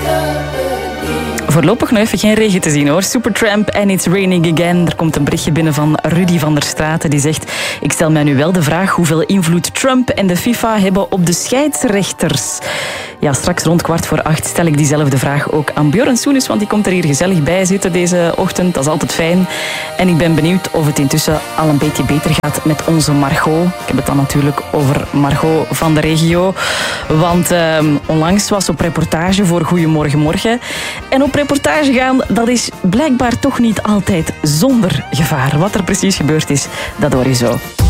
Voorlopig nog even geen regen te zien hoor. Supertramp en It's Raining Again. Er komt een berichtje binnen van Rudy van der Straten. Die zegt, ik stel mij nu wel de vraag hoeveel invloed Trump en de FIFA hebben op de scheidsrechters. Ja, straks rond 7:15 stel ik diezelfde vraag ook aan Björn Soenes, want die komt er hier gezellig bij zitten deze ochtend. Dat is altijd fijn. En ik ben benieuwd of het intussen al een beetje beter gaat met onze Margot. Ik heb het dan natuurlijk over Margot van de regio. Want onlangs was ze op reportage voor Goedemorgen Morgen. En op reportage gaan, dat is blijkbaar toch niet altijd zonder gevaar. Wat er precies gebeurd is, dat hoor je zo.